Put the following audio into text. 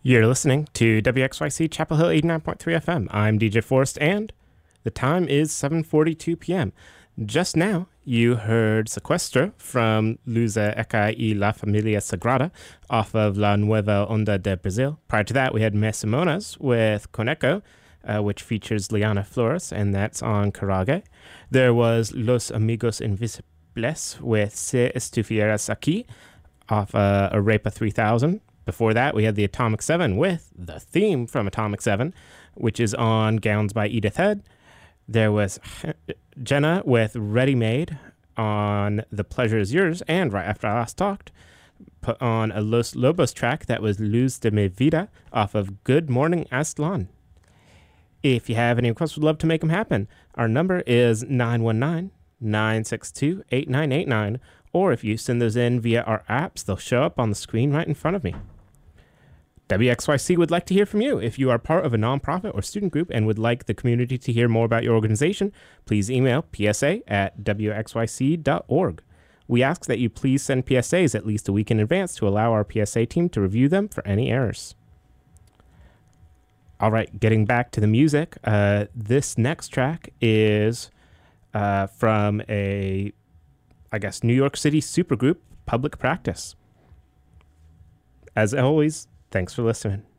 You're listening to WXYC Chapel Hill 89.3 FM. I'm DJ Forrest, and the time is 7:42 p.m. Just now, you heard Sequestra from Luza Eka y la Familia Sagrada off of La Nueva Onda de Brazil. Prior to that, we had Mesimonas with Coneco, which features Liana Flores, and that's on Carage. There was Los Amigos Invisibles with Se Estuvieras Aquí off Arepa 3000. Before that, we had the Atomic 7 with the theme from Atomic 7, which is on Gowns by Edith Head. There was Jenna with Ready Made on The Pleasure Is Yours, and right after I last talked, put on a Los Lobos track that was Luz de Mi Vida off of Good Morning Aztlán. If you have any requests, we'd love to make them happen. Our number is 919-962-8989, or if you send those in via our apps, they'll show up on the screen right in front of me. WXYC would like to hear from you. If you are part of a nonprofit or student group and would like the community to hear more about your organization, please email psa@wxyc.org. We ask that you please send PSAs at least a week in advance to allow our PSA team to review them for any errors. All right, getting back to the music, this next track is from a, New York City supergroup, Public Practice. As always, thanks for listening.